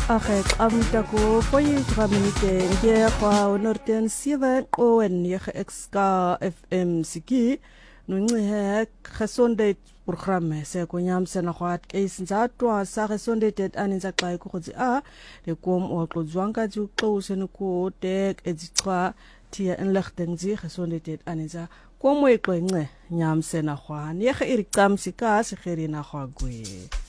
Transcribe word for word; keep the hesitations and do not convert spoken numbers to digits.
Okay, amta ko for you minute nge kwa onorten seven o en nege X K F M siki nunci gesonde programme se ko nyamse na kwat ke sinzatwa sa gesonde tet aninza xa ikukhuzi a le kom o xozwanka ju xose no tek ezichwa tia enlegting zi gesonde tet aninza komo ixwenxe nyamse na khwan yege iricamsika sigeri na khagwe